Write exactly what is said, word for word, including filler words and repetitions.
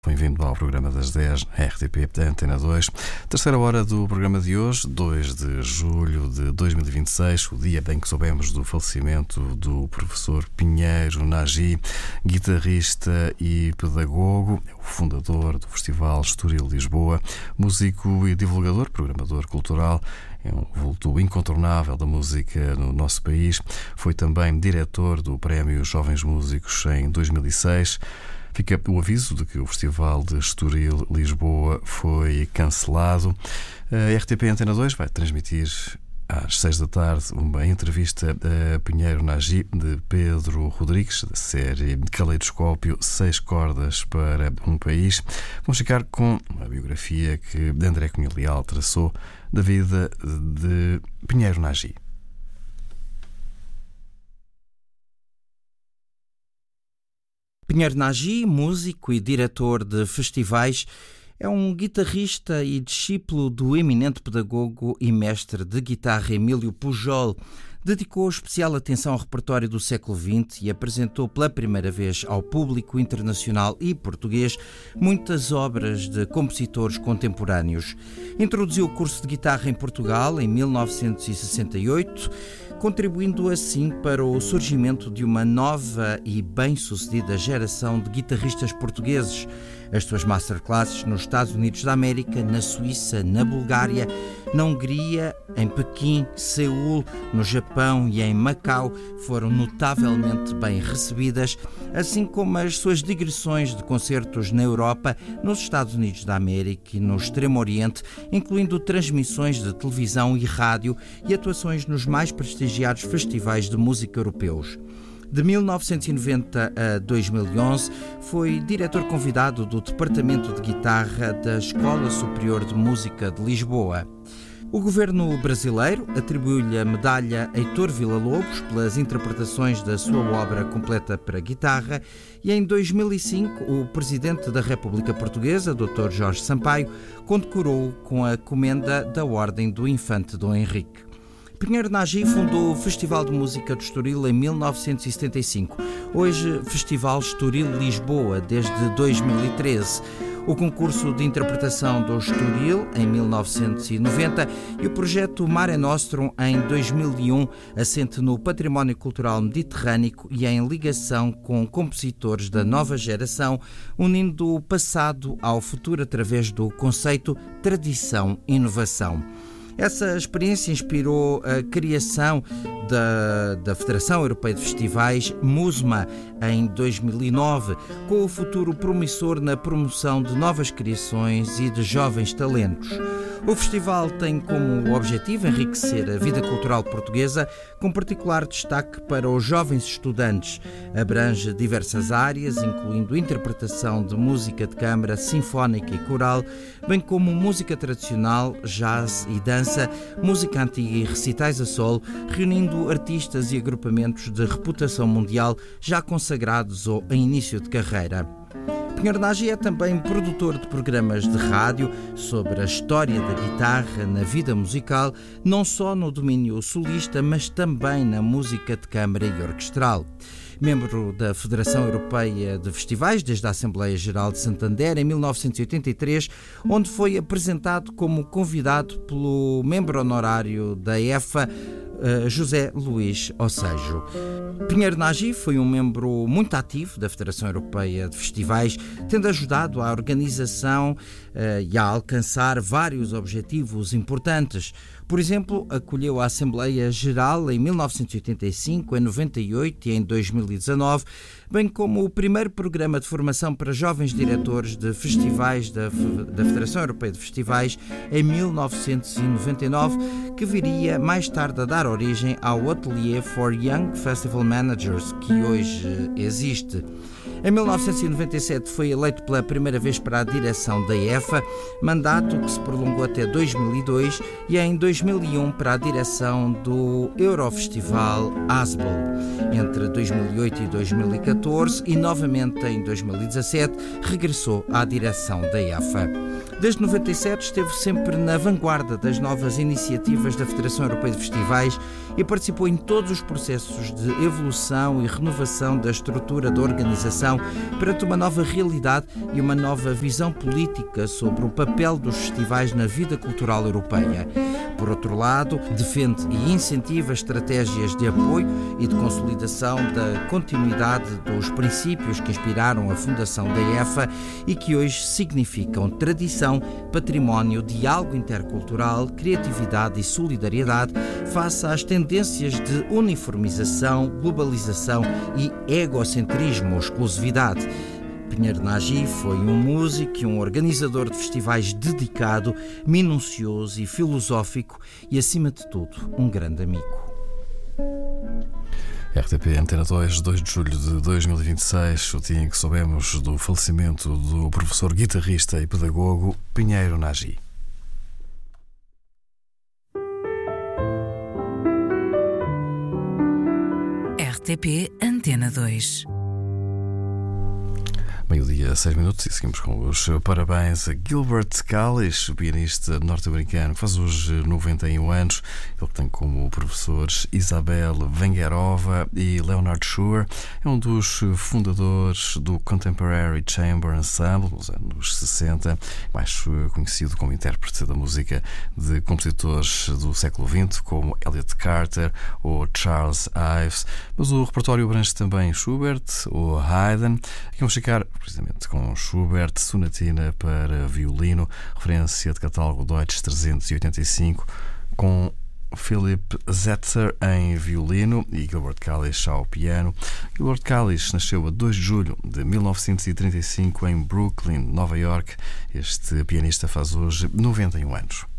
Bem-vindo ao programa das dez, R T P Antena dois. Terceira hora do programa de hoje, dois de julho de dois mil e vinte e seis, o dia em que soubemos do falecimento do professor Pinheiro Nagy, guitarrista e pedagogo, o fundador do Festival Estoril Lisboa, músico e divulgador, programador cultural. É um vulto incontornável da música no nosso país. Foi também diretor do Prémio Jovens Músicos em dois mil e seis. Fica o aviso de que o Festival de Estoril Lisboa foi cancelado. A R T P Antena dois vai transmitir às seis da tarde uma entrevista a Pinheiro Nagy de Pedro Rodrigues, da série Caleidoscópio, Seis Cordas para um País. Vamos ficar com uma biografia que André Cunha Leal traçou da vida de Pinheiro Nagy. Pinheiro Nagy, músico e diretor de festivais, é um guitarrista e discípulo do eminente pedagogo e mestre de guitarra Emílio Pujol. Dedicou especial atenção ao repertório do século vinte e apresentou pela primeira vez ao público internacional e português muitas obras de compositores contemporâneos. Introduziu o curso de guitarra em Portugal em mil novecentos e sessenta e oito, contribuindo assim para o surgimento de uma nova e bem-sucedida geração de guitarristas portugueses. As suas masterclasses nos Estados Unidos da América, na Suíça, na Bulgária, na Hungria, em Pequim, Seul, no Japão e em Macau foram notavelmente bem recebidas, assim como as suas digressões de concertos na Europa, nos Estados Unidos da América e no Extremo Oriente, incluindo transmissões de televisão e rádio e atuações nos mais prestigiados festivais de música europeus. De mil novecentos e noventa a dois mil e onze, foi diretor convidado do Departamento de Guitarra da Escola Superior de Música de Lisboa. O governo brasileiro atribuiu-lhe a medalha Heitor Villa-Lobos pelas interpretações da sua obra completa para guitarra e em dois mil e cinco o presidente da República Portuguesa, doutor Jorge Sampaio, condecorou-o com a comenda da Ordem do Infante Dom Henrique. Pinheiro Nagy fundou o Festival de Música de Estoril em mil novecentos e setenta e cinco, hoje Festival Estoril Lisboa desde dois mil e treze, o concurso de interpretação do Estoril em mil novecentos e noventa e o projeto Mare Nostrum em dois mil e um, assente no património cultural mediterrâneo e em ligação com compositores da nova geração, unindo o passado ao futuro através do conceito Tradição-Inovação. Essa experiência inspirou a criação da, da Federação Europeia de Festivais, MUSMA, em dois mil e nove, com o futuro promissor na promoção de novas criações e de jovens talentos. O festival tem como objetivo enriquecer a vida cultural portuguesa, com particular destaque para os jovens estudantes. Abrange diversas áreas, incluindo interpretação de música de câmara, sinfónica e coral, bem como música tradicional, jazz e dança, música antiga e recitais a solo, reunindo artistas e agrupamentos de reputação mundial já consagrados ou em início de carreira. Pinheiro Nagy é também produtor de programas de rádio sobre a história da guitarra na vida musical, não só no domínio solista, mas também na música de câmara e orquestral. Membro da Federação Europeia de Festivais desde a Assembleia Geral de Santander em mil novecentos e oitenta e três, onde foi apresentado como convidado pelo membro honorário da E F A, José Luís Osejo. Pinheiro Nagy foi um membro muito ativo da Federação Europeia de Festivais, tendo ajudado à organização uh, e a alcançar vários objetivos importantes. Por exemplo, acolheu a Assembleia Geral em mil novecentos e oitenta e cinco, em noventa e oito e em dois mil e dezanove, bem como o primeiro programa de formação para jovens diretores de festivais da, da Federação Europeia de Festivais em mil novecentos e noventa e nove, que viria mais tarde a dar origem ao Atelier for Young Festival Managers, que hoje existe. Em mil novecentos e noventa e sete foi eleito pela primeira vez para a direção da E F A, mandato que se prolongou até dois mil e dois, e em dois mil e um para a direção do Eurofestival Asbel. Entre dois mil e oito e dois mil e catorze e novamente em dois mil e dezassete regressou à direção da E F A. Desde noventa e sete esteve sempre na vanguarda das novas iniciativas da Federação Europeia de Festivais e participou em todos os processos de evolução e renovação da estrutura da organização perante uma nova realidade e uma nova visão política sobre o papel dos festivais na vida cultural europeia. Por outro lado, defende e incentiva estratégias de apoio e de consolidação da continuidade dos princípios que inspiraram a fundação da E F A e que hoje significam tradição, património, diálogo intercultural, criatividade e solidariedade face às tendências de uniformização, globalização e egocentrismo ou exclusividade. Pinheiro Nagy foi um músico e um organizador de festivais dedicado, minucioso e filosófico e, acima de tudo, um grande amigo. R T P Antena dois, dois de julho de dois mil e vinte e seis, o dia em que soubemos do falecimento do professor, guitarrista e pedagogo Pinheiro Nagy. R T P Antena dois. Meio-dia, seis minutos, e seguimos com os parabéns a Gilbert Kalisch, o pianista norte-americano, que faz hoje noventa e um anos. Ele tem como professores Isabel Vengerova e Leonard Schuer. É um dos fundadores do Contemporary Chamber Ensemble nos anos sessenta, mais conhecido como intérprete da música de compositores do século vinte, como Elliott Carter ou Charles Ives. Mas o repertório abrange também Schubert ou Haydn. Aqui vamos ficar precisamente com Schubert, Sonatina para violino, referência de catálogo Deutsch trezentos e oitenta e cinco, com Philipp Zetzer em violino e Gilbert Kalisch ao piano. Gilbert Kalisch nasceu a dois de julho de mil novecentos e trinta e cinco em Brooklyn, Nova York. Este pianista faz hoje noventa e um anos.